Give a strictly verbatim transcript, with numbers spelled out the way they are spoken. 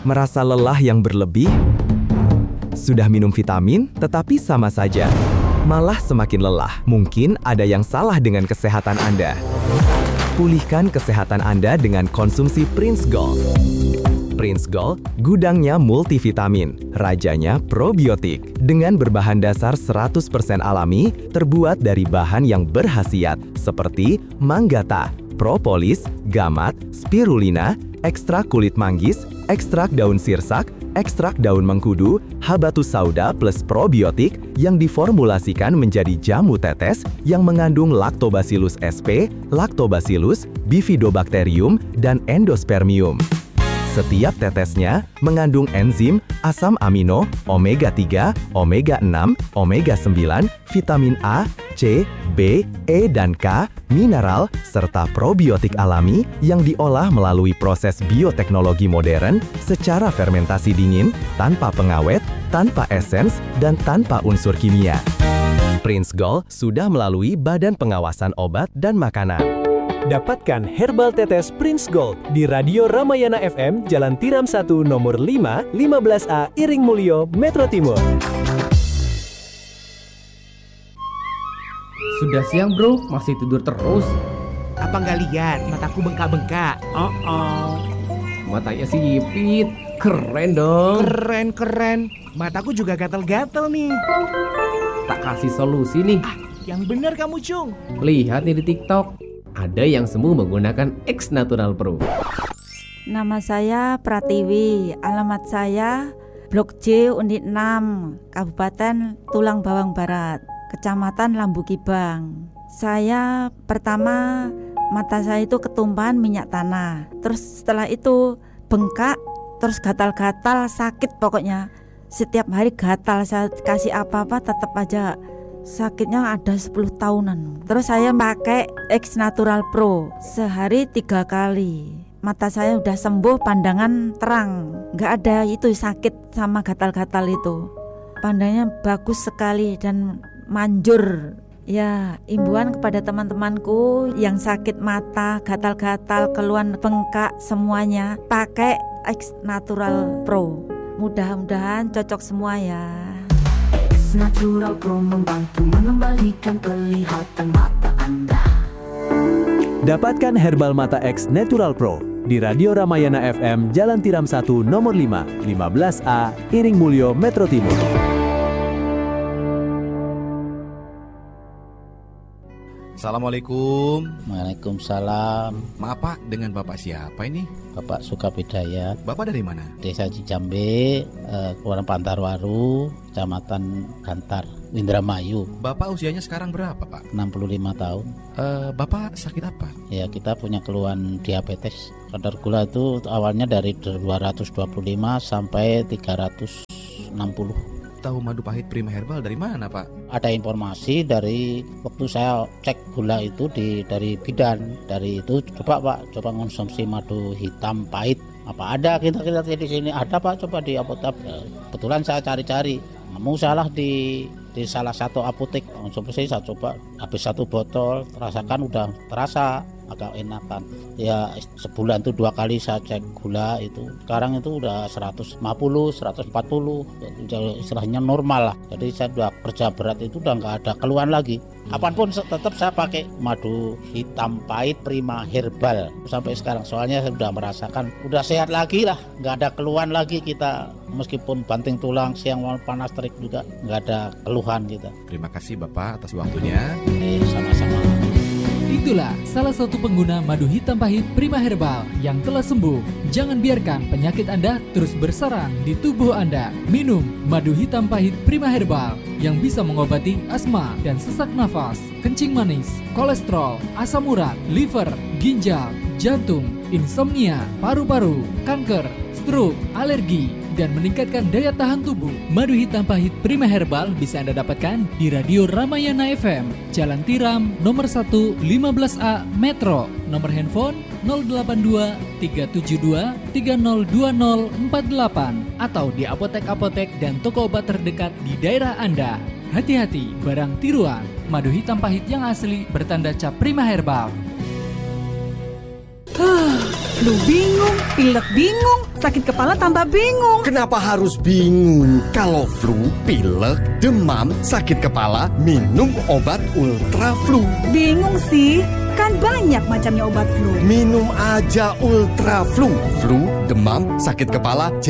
Merasa lelah yang berlebih? Sudah minum vitamin, tetapi sama saja. Malah semakin lelah. Mungkin ada yang salah dengan kesehatan Anda. Pulihkan kesehatan Anda dengan konsumsi Prince Gold. Prince Gold, gudangnya multivitamin, rajanya probiotik. Dengan berbahan dasar seratus persen alami, terbuat dari bahan yang berkhasiat seperti manggata, propolis, gamat, spirulina, ekstrak kulit manggis, ekstrak daun sirsak, ekstrak daun mengkudu, habatus sauda plus probiotik yang diformulasikan menjadi jamu tetes yang mengandung Lactobacillus sp, Lactobacillus, Bifidobacterium, dan Endospermium. Setiap tetesnya mengandung enzim, asam amino, omega tiga, omega enam, omega sembilan, vitamin A, C, B, E, dan K, mineral, serta probiotik alami yang diolah melalui proses bioteknologi modern secara fermentasi dingin, tanpa pengawet, tanpa esens, dan tanpa unsur kimia. Prince Gold sudah melalui Badan Pengawasan Obat dan Makanan. Dapatkan herbal tetes Prince Gold di Radio Ramayana F M, Jalan Tiram satu, nomor lima, lima belas A, Iring Mulyo, Metro Timur. Sudah siang bro, masih tidur terus. Apa nggak lihat mataku bengkak-bengkak? Oh, oh. Matanya sipit, keren dong. Keren, keren. Mataku juga gatal-gatal nih. Tak kasih solusi nih. Ah, yang benar kamu Cung. Lihat nih di TikTok. Ada yang sembuh menggunakan X Natural Pro. Nama saya Pratiwi, alamat saya Blok J Unit enam, Kabupaten Tulang Bawang Barat, Kecamatan Lambu Kibang. Saya pertama mata saya itu ketumpahan minyak tanah. Terus setelah itu bengkak, terus gatal-gatal, sakit pokoknya. Setiap hari gatal, saya kasih apa-apa tetap aja sakitnya ada sepuluh tahunan. Terus saya pakai X Natural Pro sehari tiga kali. Mata saya udah sembuh, pandangan terang, nggak ada itu sakit sama gatal-gatal itu. Pandangnya bagus sekali dan manjur. Ya, imbuan kepada teman-temanku yang sakit mata, gatal-gatal, keluhan bengkak semuanya, pakai X Natural Pro. Mudah-mudahan cocok semua ya. Natural Pro membantu mengembalikan penglihatan mata Anda. Dapatkan herbal mata X Natural Pro di Radio Ramayana F M, Jalan Tiram satu, nomor lima, lima belas A, Iring Mulyo, Metro Timur. Assalamualaikum. Waalaikumsalam. Maaf Pak, dengan Bapak siapa ini? Bapak Sukabidaya. Bapak dari mana? Desa Cijambe, eh, Kelurahan Pantarwaru, Kecamatan Gantar, Indramayu. Bapak usianya sekarang berapa Pak? enam puluh lima tahun. Eh, Bapak sakit apa? Ya, kita punya keluhan diabetes. Kadar gula itu awalnya dari dua ratus dua puluh lima sampai tiga ratus enam puluh. Tahu madu pahit Prima Herbal dari mana Pak? Ada informasi dari waktu saya cek gula itu di dari bidan, dari itu coba Pak, coba konsumsi madu hitam pahit. Apa ada kita kita di sini ada Pak, coba di apotek. Kebetulan saya cari-cari, nemu salah di di salah satu apotek. Konsumsi saya coba habis satu botol, rasakan udah terasa agak enakan. Ya sebulan tuh dua kali saya cek gula itu. Sekarang itu udah seratus lima puluh, seratus empat puluh. Jadi istilahnya normal lah. Jadi saya udah kerja berat itu udah nggak ada keluhan lagi. Apapun tetap saya pakai madu hitam pahit Prima Herbal sampai sekarang. Soalnya saya udah merasakan udah sehat lagi lah. Nggak ada keluhan lagi kita. Meskipun banting tulang, siang malam panas terik juga nggak ada keluhan kita. Terima kasih Bapak atas waktunya. Eh, sama-sama. Itulah salah satu pengguna madu hitam pahit Prima Herbal yang telah sembuh. Jangan biarkan penyakit Anda terus bersarang di tubuh Anda. Minum madu hitam pahit Prima Herbal yang bisa mengobati asma dan sesak nafas, kencing manis, kolesterol, asam urat, liver, ginjal, jantung, insomnia, paru-paru, kanker, stroke, alergi, dan meningkatkan daya tahan tubuh. Madu hitam pahit Prima Herbal bisa Anda dapatkan di Radio Ramayana F M, Jalan Tiram, nomor satu, lima belas A, Metro. Nomor handphone nol delapan dua tiga tujuh dua tiga nol dua nol empat delapan atau di apotek-apotek dan toko obat terdekat di daerah Anda. Hati-hati, barang tiruan. Madu hitam pahit yang asli bertanda cap Prima Herbal. Flu bingung, pilek bingung, sakit kepala tambah bingung. Kenapa harus bingung? Kalau flu, pilek, demam, sakit kepala, minum obat Ultra Flu. Bingung sih, kan banyak macamnya obat flu. Minum aja Ultra Flu. Flu, demam, sakit kepala,